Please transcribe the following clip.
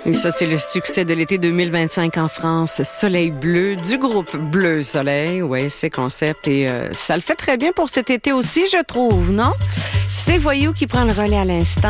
Et ça, c'est le succès de l'été 2025 en France. Soleil bleu, du groupe Bleu Soleil. Oui, c'est concept. Et ça le fait très bien pour cet été aussi, je trouve, non? C'est Voyou qui prend le relais à l'instant.